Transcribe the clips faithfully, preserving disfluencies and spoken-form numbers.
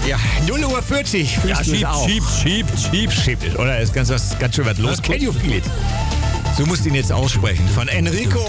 Ja, null Uhr vierzig. Ja, schiebt, schiebt, schiebt, schiebt. Schiebt es, oder? Ist ganz, was, ganz schön was los. Can you feel it? So musst du ihn jetzt aussprechen. Von Enrico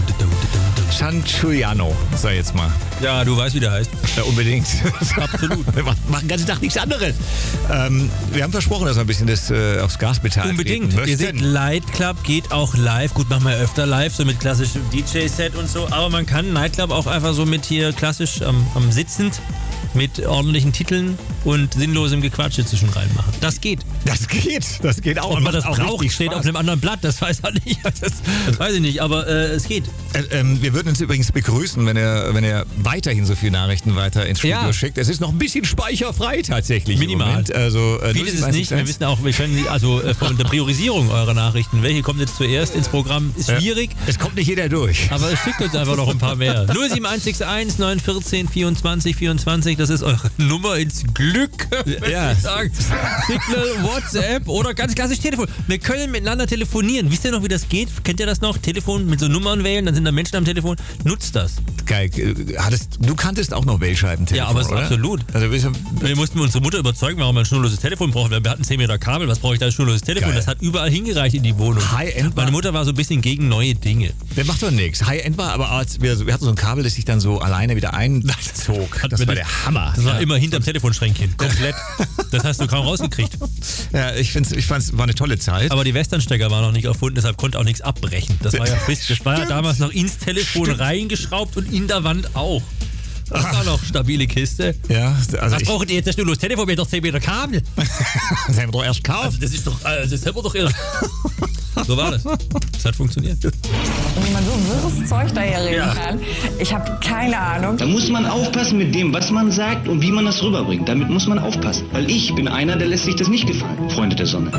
Sanchuiano, sag ich jetzt mal. Ja, du weißt, wie der heißt. Ja, unbedingt. Absolut. Wir machen den ganzen Tag nichts anderes. Ähm, wir haben versprochen, dass wir ein bisschen das äh, aufs Gaspedal Unbedingt. treten Ihr seht, Light Club geht auch live. Gut, machen wir öfter live, so mit klassischem D J-Set und so. Aber man kann Nightclub auch einfach so mit hier klassisch am, am Sitzend mit ordentlichen Titeln und sinnlosem Gequatsche zwischen reinmachen. Das geht. Das geht. Das geht auch. Ob man das auch braucht, steht Spaß. auf einem anderen Blatt. Das weiß er nicht. Das, das weiß ich nicht, aber äh, es geht. Äh, ähm, wir würden uns übrigens begrüßen, wenn er, wenn er weiterhin so viele Nachrichten weiter ins Studio Ja. schickt. Es ist noch ein bisschen speicherfrei tatsächlich. im Minimal. Moment. Also, äh, Vieles ist nicht. Wir wissen auch, wir können also äh, von der Priorisierung eurer Nachrichten, welche kommt jetzt zuerst ins Programm, ist schwierig. Es kommt nicht jeder durch. Aber es schickt uns einfach noch ein paar mehr. null sieben eins sechs eins neun eins vier vierundzwanzig vierundzwanzig, das ist eure Nummer ins Glück, würde Ja. ich sagen. Signal, WhatsApp oder ganz klassisch Telefon. Wir können miteinander telefonieren. Wisst ihr noch, wie das geht? Kennt ihr das noch? Telefon mit so Nummern wählen, dann sind da Menschen am Telefon. Nutzt das. Geil. Hattest, du kanntest auch noch Wählscheibentelefon, Ja, aber es ist oder? absolut. Also, wir- Wir mussten unsere Mutter überzeugen, warum wir ein schnurloses Telefon brauchen. Wir hatten zehn Meter Kabel, was brauche ich da ein schnurloses Telefon? Geil. Das hat überall hingereicht in die Wohnung. High-End war- Meine Mutter war so ein bisschen gegen neue Dinge. Der macht doch nichts. High-End war aber, als wir, wir hatten so ein Kabel, das sich dann so alleine wieder einzog. Hat Das mir war das- der Hammer. Das war Ja. immer hinterm Telefonschränkchen. Komplett. Das hast du kaum rausgekriegt. Ja, ich find's, ich fand's, war eine tolle Zeit. Aber die Westernstecker waren noch nicht erfunden, deshalb konnte auch nichts abbrechen. Das war ja, das war ja damals noch ins Telefon Stimmt. reingeschraubt und in der Wand auch. Das war noch stabile Kiste. Ja, also Was ich, braucht ihr jetzt? Das schnurloses Telefon mit doch zehn Meter Kabel. das haben wir doch erst gekauft. Also das ist doch, äh, das haben wir doch erst. So war das. Das hat funktioniert. Wie man so wirres Zeug daher reden Ja. kann. Ich habe keine Ahnung. Da muss man aufpassen mit dem, was man sagt und wie man das rüberbringt. Damit muss man aufpassen. Weil ich bin einer, der lässt sich das nicht gefallen, Freunde der Sonne.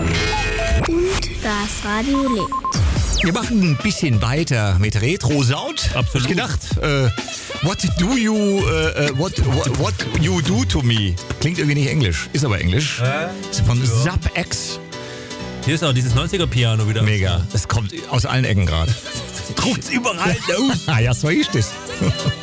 Und das Radio lebt. Wir machen ein bisschen weiter mit Retro-Sound. Absolut. Ich gedacht, äh, what do you, äh, äh, what, what, what you do to me? Klingt irgendwie nicht Englisch, ist aber Englisch. Ist von Zap X. Hier ist auch dieses neunziger-Piano wieder. Mega. Es kommt aus allen Ecken gerade. Druckt's überall. Ah ja, so ist es.